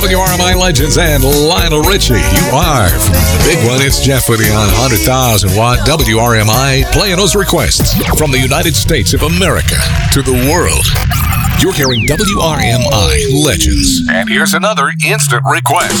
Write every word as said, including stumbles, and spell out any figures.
W R M I Legends and Lionel Richie. You are from the big one. It's Jeff with you on one hundred thousand watt W R M I, playing those requests from the United States of America to the world. You're hearing W R M I Legends. And here's another instant request.